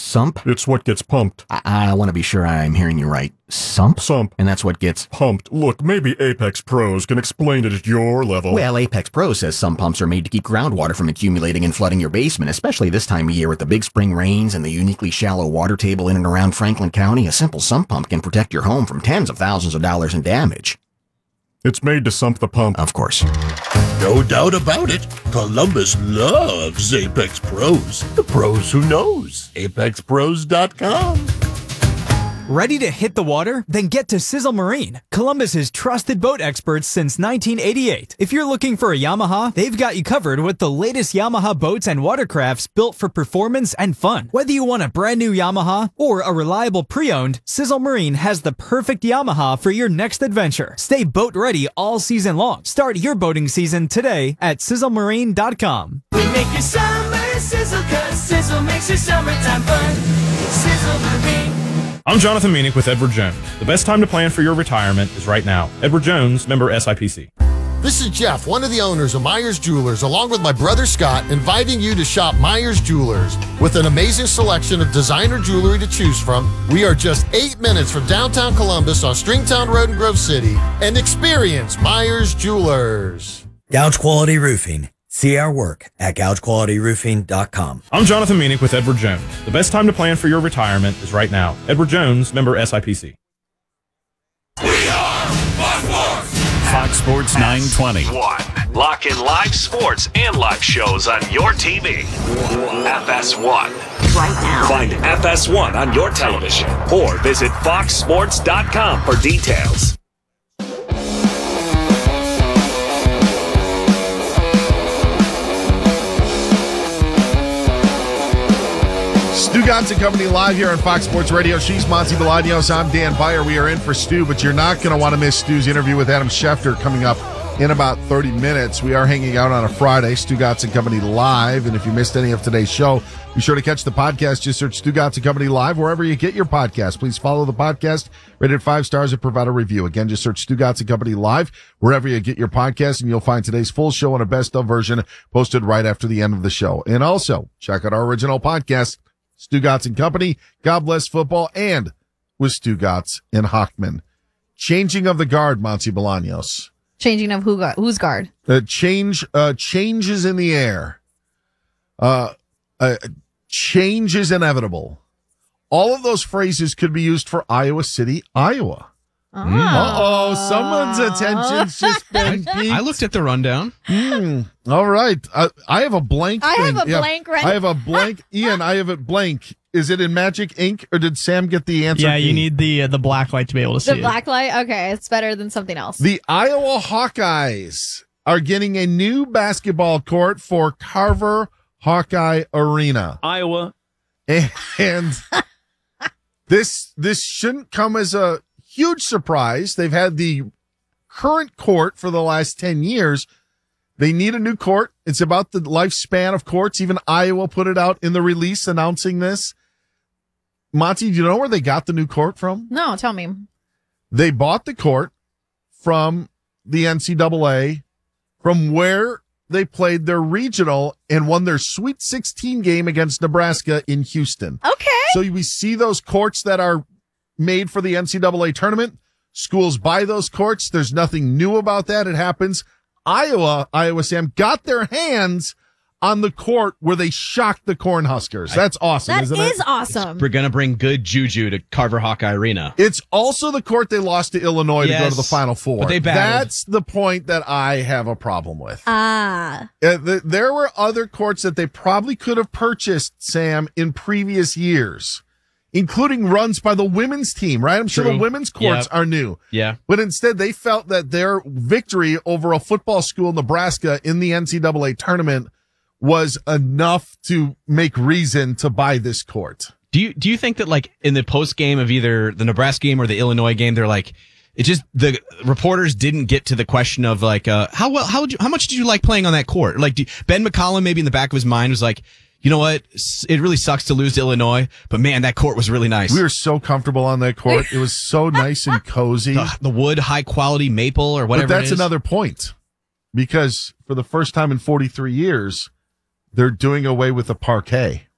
Sump? It's what gets pumped. I want to be sure I'm hearing you right. Sump? Sump. And that's what gets Pumped. Look, maybe Apex Pros can explain it at your level. Well, Apex Pro says some pumps are made to keep groundwater from accumulating and flooding your basement, especially this time of year with the big spring rains and the uniquely shallow water table in and around Franklin County. A simple sump pump can protect your home from tens of thousands of dollars in damage. It's made to sump the pump. Of course. No doubt about it. Columbus loves Apex Pros. The pros who knows. ApexPros.com. Ready to hit the water? Then get to Sizzle Marine, Columbus's trusted boat experts since 1988. If you're looking for a Yamaha, they've got you covered with the latest Yamaha boats and watercrafts built for performance and fun. Whether you want a brand new Yamaha or a reliable pre-owned, Sizzle Marine has the perfect Yamaha for your next adventure. Stay boat ready all season long. Start your boating season today at sizzlemarine.com. We make your summer sizzle, 'cause Sizzle makes your summertime fun. Sizzle Marine. I'm Jonathan Meanick with Edward Jones. The best time to plan for your retirement is right now. Edward Jones, member SIPC. This is Jeff, one of the owners of Myers Jewelers, along with my brother Scott, inviting you to shop Myers Jewelers. With an amazing selection of designer jewelry to choose from, we are just 8 minutes from downtown Columbus on Stringtown Road in Grove City, and experience Myers Jewelers. Gouge Quality Roofing. See our work at gougequalityroofing.com. I'm Jonathan Meanick with Edward Jones. The best time to plan for your retirement is right now. Edward Jones, member SIPC. We are Fox Sports. Fox Sports 920. Lock in live sports and live shows on your TV. FS1. Right now. Find FS1 on your television or visit foxsports.com for details. Stugotz and Company live here on Fox Sports Radio. She's Monty Bolaños. I'm Dan Beyer. We are in for Stu, but you're not going to want to miss Stu's interview with Adam Schefter coming up in about 30 minutes. We are hanging out on a Friday, Stugotz and Company live, and if you missed any of today's show, be sure to catch the podcast. Just search Stugotz and Company live wherever you get your podcast. Please follow the podcast, rated 5 stars, and provide a review. Again, just search Stugotz and Company live wherever you get your podcast, and you'll find today's full show and a best-of version posted right after the end of the show. And also, check out our original podcast, Stugotz and Company, God Bless Football, and with Stugotz and Hochman. Changing of the guard, Monty Bolaños. Changing of whose guard? Changes in the air. Change is inevitable. All of those phrases could be used for Iowa City, Iowa. Someone's attention's just been peaked. I looked at the rundown. All right. I have a blank thing. I have a blank right I have a blank. Ian, I have it blank. Is it in magic ink or did Sam get the answer? Yeah, you need the black light to be able to see The black light? Okay, it's better than something else. The Iowa Hawkeyes are getting a new basketball court for Carver Hawkeye Arena. Iowa. And this shouldn't come as a huge surprise. They've had the current court for the last 10 years. They need a new court. It's about the lifespan of courts. Even Iowa put it out in the release announcing this. Monty, do you know where they got the new court from? No, tell me. They bought the court from the NCAA, from where they played their regional and won their Sweet 16 game against Nebraska in Houston. Okay. So we see those courts that are made for the NCAA tournament. Schools buy those courts. There's nothing new about that. It happens. Iowa, Sam, got their hands on the court where they shocked the Cornhuskers. That's awesome, isn't it? That is awesome. We're going to bring good juju to Carver Hawkeye Arena. It's also the court they lost to Illinois to go to the Final Four. But they battled. That's the point that I have a problem with. Ah. There were other courts that they probably could have purchased, Sam, in previous years, including runs by the women's team, right? I'm sure the women's courts are new. Yeah. But instead, they felt that their victory over a football school in Nebraska in the NCAA tournament was enough to make reason to buy this court. Do you think that, like, in the post game of either the Nebraska game or the Illinois game, they're like, it just, the reporters didn't get to the question of, like, how much did you like playing on that court? Like, Ben McCollum, maybe in the back of his mind, was like, you know what? It really sucks to lose to Illinois, but man, that court was really nice. We were so comfortable on that court. It was so nice and cozy. The wood, high quality maple or whatever. But that's it is. another point, because for the first time in 43 years, they're doing away with the parquet.